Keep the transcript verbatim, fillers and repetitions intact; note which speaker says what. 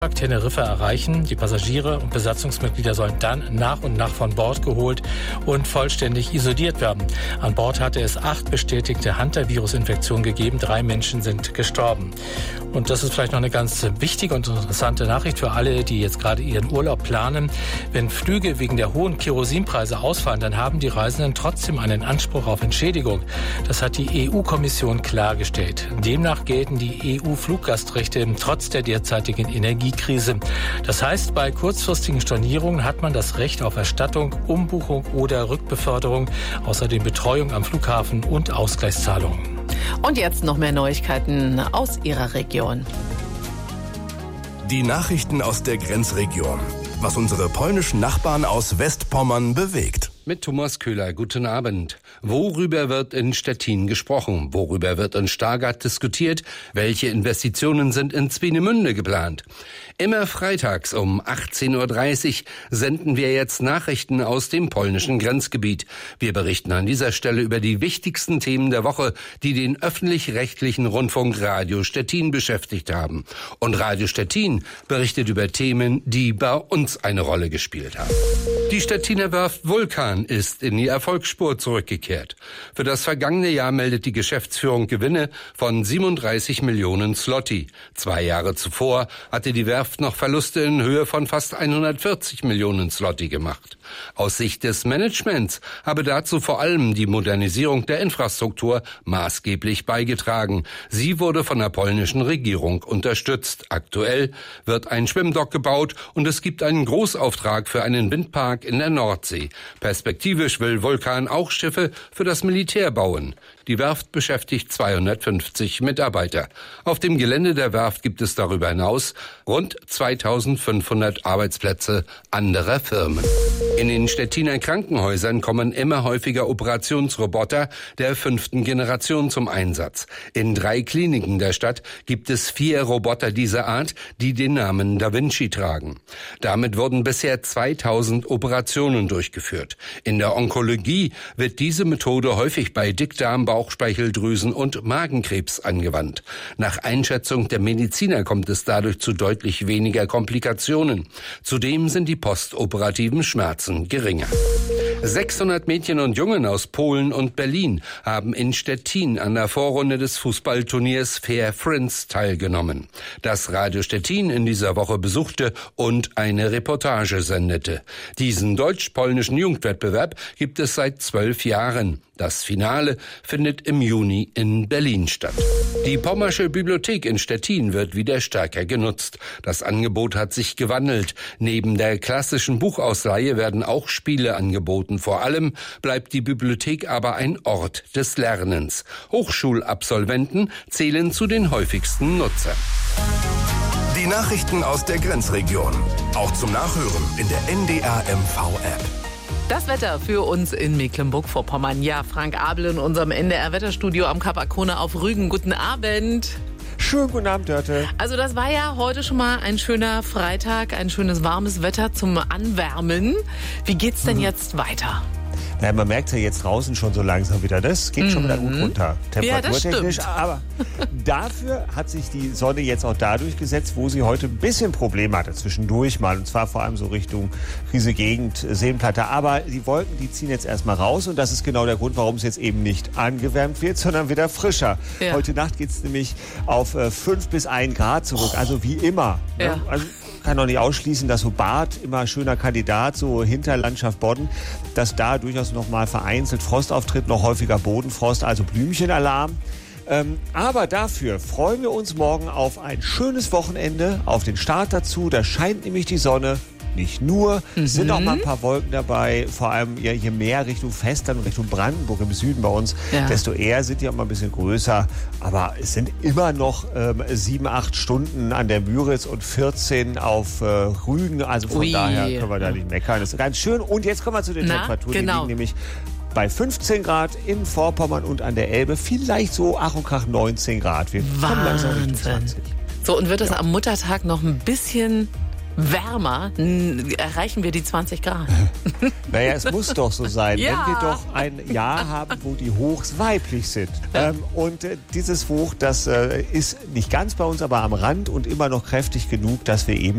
Speaker 1: Teneriffa erreichen. Die Passagiere und Besatzungsmitglieder sollen dann nach und nach von Bord geholt und vollständig isoliert werden. An Bord hatte es acht bestätigte Hantavirus-Infektionen gegeben. Drei Menschen sind gestorben. Und das ist vielleicht noch eine ganz wichtige und interessante Nachricht für alle, die jetzt gerade ihren Urlaub planen. Wenn Flüge wegen der hohen Kerosinpreise ausfallen, dann haben die Reisenden trotzdem einen Anspruch auf Entschädigung. Das hat die E U-Kommission klargestellt. Demnach gelten die E U-Fluggastrechte trotz der derzeitigen Energie Krise. Das heißt, bei kurzfristigen Stornierungen hat man das Recht auf Erstattung, Umbuchung oder Rückbeförderung, außerdem Betreuung am Flughafen und Ausgleichszahlungen.
Speaker 2: Und jetzt noch mehr Neuigkeiten aus Ihrer Region.
Speaker 3: Die Nachrichten aus der Grenzregion. Was unsere polnischen Nachbarn aus Westpommern bewegt.
Speaker 4: Mit Thomas Köhler, guten Abend. Worüber wird in Stettin gesprochen? Worüber wird in Stargard diskutiert? Welche Investitionen sind in Swinemünde geplant? Immer freitags um achtzehn Uhr dreißig senden wir jetzt Nachrichten aus dem polnischen Grenzgebiet. Wir berichten an dieser Stelle über die wichtigsten Themen der Woche, die den öffentlich-rechtlichen Rundfunk Radio Stettin beschäftigt haben. Und Radio Stettin berichtet über Themen, die bei uns eine Rolle gespielt haben. Die Stettiner Werft Vulkan ist in die Erfolgsspur zurückgekehrt. Für das vergangene Jahr meldet die Geschäftsführung Gewinne von siebenunddreißig Millionen Zloty. Zwei Jahre zuvor hatte die Werft noch Verluste in Höhe von fast hundertvierzig Millionen Zloty gemacht. Aus Sicht des Managements habe dazu vor allem die Modernisierung der Infrastruktur maßgeblich beigetragen. Sie wurde von der polnischen Regierung unterstützt. Aktuell wird ein Schwimmdock gebaut und es gibt einen Großauftrag für einen Windpark in der Nordsee. Perspektivisch will Vulkan auch Schiffe für das Militär bauen. Die Werft beschäftigt zweihundertfünfzig Mitarbeiter. Auf dem Gelände der Werft gibt es darüber hinaus rund zweitausendfünfhundert Arbeitsplätze anderer Firmen. In den Stettiner Krankenhäusern kommen immer häufiger Operationsroboter der fünften Generation zum Einsatz. In drei Kliniken der Stadt gibt es vier Roboter dieser Art, die den Namen Da Vinci tragen. Damit wurden bisher zweitausend Operationen durchgeführt. In der Onkologie wird diese Methode häufig bei Dickdarm, Bauchspeicheldrüsen und Magenkrebs angewandt. Nach Einschätzung der Mediziner kommt es dadurch zu deutlich weniger Komplikationen. Zudem sind die postoperativen Schmerzen geringer. sechshundert Mädchen und Jungen aus Polen und Berlin haben in Stettin an der Vorrunde des Fußballturniers Fair Friends teilgenommen. Das Radio Stettin in dieser Woche besuchte und eine Reportage sendete. Diesen deutsch-polnischen Jugendwettbewerb gibt es seit zwölf Jahren. Das Finale findet im Juni in Berlin statt. Die Pommersche Bibliothek in Stettin wird wieder stärker genutzt. Das Angebot hat sich gewandelt. Neben der klassischen Buchausleihe werden auch Spiele angeboten. Vor allem bleibt die Bibliothek aber ein Ort des Lernens. Hochschulabsolventen zählen zu den häufigsten Nutzern.
Speaker 3: Die Nachrichten aus der Grenzregion. Auch zum Nachhören in der N D R M V-App.
Speaker 2: Das Wetter für uns in Mecklenburg-Vorpommern. Ja, Frank Abel in unserem N D R-Wetterstudio am Kap Arkona auf Rügen. Guten Abend.
Speaker 5: Schönen guten Abend, Dörte.
Speaker 2: Also das war ja heute schon mal ein schöner Freitag, ein schönes warmes Wetter zum Anwärmen. Wie geht's denn mhm. jetzt weiter?
Speaker 5: Ja, man merkt ja jetzt draußen schon so langsam wieder, das geht schon wieder gut runter, temperaturtechnisch.
Speaker 2: Ja,
Speaker 5: aber dafür hat sich die Sonne jetzt auch dadurch gesetzt, wo sie heute ein bisschen Probleme hatte, zwischendurch mal. Und zwar vor allem so Richtung Riese Gegend, Seenplatte. Aber die Wolken, die ziehen jetzt erstmal raus. Und das ist genau der Grund, warum es jetzt eben nicht angewärmt wird, sondern wieder frischer. Ja. Heute Nacht geht es nämlich auf fünf bis ein Grad zurück. Also wie immer.
Speaker 2: Ja.
Speaker 5: Ne? Also, kann noch nicht ausschließen, dass so Bad, immer schöner Kandidat, so Hinterlandschaft Bodden, dass da durchaus noch mal vereinzelt Frost auftritt, noch häufiger Bodenfrost, also Blümchenalarm. Ähm, aber dafür freuen wir uns morgen auf ein schönes Wochenende, auf den Start dazu. Da scheint nämlich die Sonne. Nicht nur, es mhm. sind auch mal ein paar Wolken dabei, vor allem ja, je mehr Richtung Festland und Richtung Brandenburg im Süden bei uns, ja. desto eher sind die auch mal ein bisschen größer. Aber es sind immer noch ähm, sieben, acht Stunden an der Müritz und vierzehn auf äh, Rügen. Also von
Speaker 2: Ui.
Speaker 5: daher können wir da nicht meckern. Das ist ganz schön. Und jetzt kommen wir zu den
Speaker 2: Na,
Speaker 5: Temperaturen.
Speaker 2: genau.
Speaker 5: Die liegen nämlich bei fünfzehn Grad in Vorpommern und an der Elbe. Vielleicht so Ach und Krach neunzehn Grad. Wir kommen langsam Richtung zwanzig.
Speaker 2: So, und wird es ja. am Muttertag noch ein bisschen wärmer n- erreichen wir die zwanzig Grad.
Speaker 5: Naja, es muss doch so sein,
Speaker 2: Ja.
Speaker 5: wenn wir doch ein Jahr haben, wo die Hochs weiblich sind. Ähm, und äh, dieses Hoch, das äh, ist nicht ganz bei uns, aber am Rand und immer noch kräftig genug, dass wir eben